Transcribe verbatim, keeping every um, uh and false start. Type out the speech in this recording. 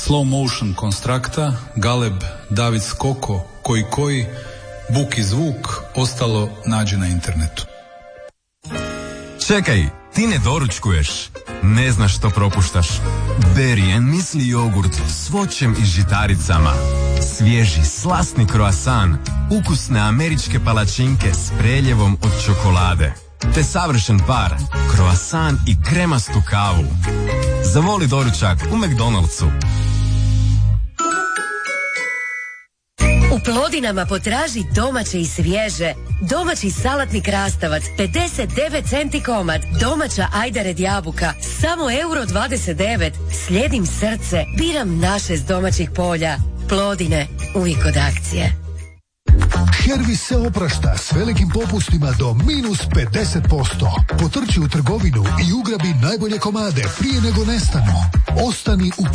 Slow Motion Konstrakta, Galeb, David Skoko, Koji Koji, Buk i zvuk, ostalo nađi na internetu. Čekaj, ti ne doručkuješ, ne znaš što propuštaš. Berry and Muesli jogurt s voćem i žitaricama, svježi slasni kroasan, ukusne američke palačinke s preljevom od čokolade, te savršen par, kroasan i kremastu kavu. Zavoli doručak u McDonald'su. U Plodinama potraži domaće i svježe. Domaći salatni krastavac, pedeset devet centi komad. Domaća ajdared jabuka, samo euro dvadeset devet. Slijedim srce, biram naše s domaćih polja. Plodine, uvijek od akcije. Hervis se oprašta s velikim popustima do minus pedeset posto. Potrči u trgovinu i ugrabi najbolje komade prije nego nestanu. Ostani u